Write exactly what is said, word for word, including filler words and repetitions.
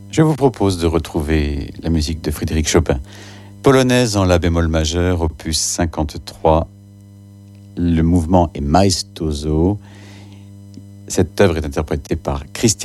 Je vous propose de retrouver la musique de Frédéric Chopin. Polonaise en la bémol majeur, opus cinquante-trois. Le mouvement est maestoso. Cette œuvre est interprétée par Christian